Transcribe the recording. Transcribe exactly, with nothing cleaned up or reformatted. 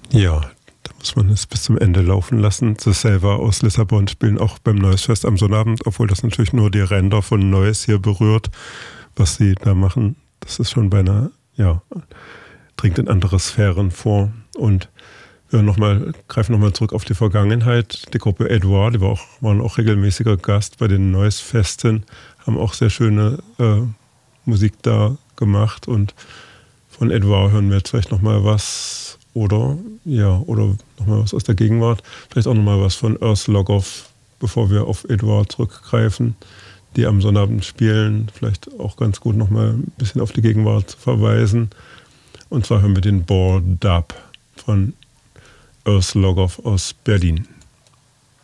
Ja, da muss man es bis zum Ende laufen lassen. The Selva aus Lissabon spielen auch beim Noise Fest am Sonnabend, obwohl das natürlich nur die Ränder von Noise hier berührt, was sie da machen. Das ist schon beinahe, ja, dringt in andere Sphären vor. Und wir noch mal, greifen nochmal zurück auf die Vergangenheit. Die Gruppe Edouard, die war auch, waren auch regelmäßiger Gast bei den Noise-Festen, haben auch sehr schöne äh, Musik da gemacht. Und von Edouard hören wir jetzt vielleicht nochmal was, oder ja, oder nochmal was aus der Gegenwart. Vielleicht auch nochmal was von Earth Logoff, bevor wir auf Edouard zurückgreifen, die am Sonnabend spielen. Vielleicht auch ganz gut nochmal ein bisschen auf die Gegenwart zu verweisen. Und zwar hören wir den Bored Up von Earth Logoff aus Berlin.